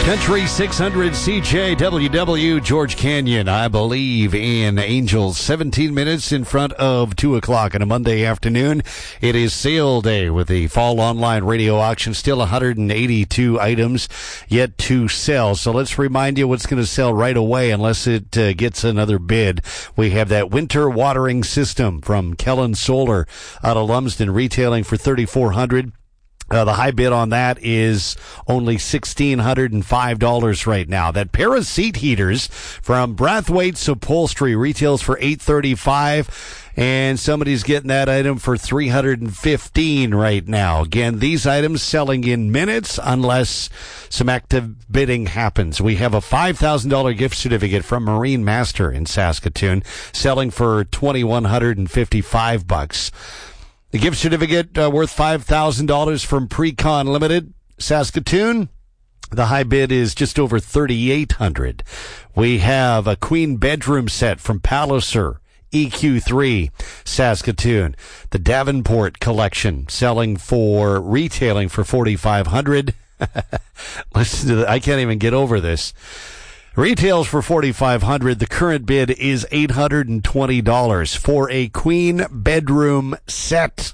Country 600 CJWW, George Canyon, I believe in Angels. 17 minutes in front of 2 o'clock on a Monday afternoon. It is sale day with the fall online radio auction. Still 182 items yet to sell. So let's remind you what's going to sell right away unless it gets another bid. We have that winter watering system from Kellen Solar out of Lumsden, retailing for $3,400. The high bid on that is only $1,605 right now. That pair of seat heaters from Brathwaite's Upholstery retails for $835, and somebody's getting that item for $315 right now. Again, these items selling in minutes unless some active bidding happens. We have a $5,000 gift certificate from Marine Master in Saskatoon selling for $2,155. The gift certificate worth $5,000 from Precon Limited, Saskatoon. The high bid is just over $3,800. We have a queen bedroom set from Palliser, EQ3, Saskatoon. The Davenport collection retailing for $4,500. Listen to that. I can't even get over this. Retails for $4,500. The current bid is $820 for a queen bedroom set.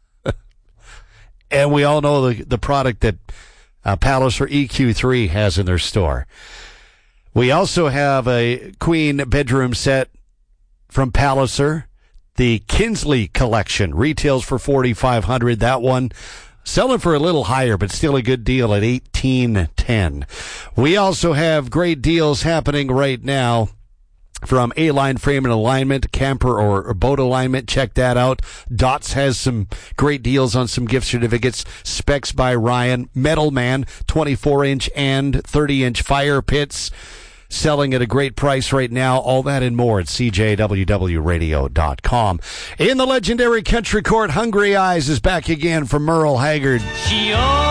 And we all know the product that Palliser EQ3 has in their store. We also have a queen bedroom set from Palliser. The Kinsley collection retails for $4,500. That one selling for a little higher, but still a good deal at $1,810. We also have great deals happening right now from A-Line Frame and Alignment, camper or boat alignment. Check that out. Dots has some great deals on some gift certificates. Specs by Ryan. Metal Man, 24-inch and 30-inch fire pits, selling at a great price right now. All that and more at CJWWradio.com. In the legendary Country Court, Hungry Eyes is back again from Merle Haggard.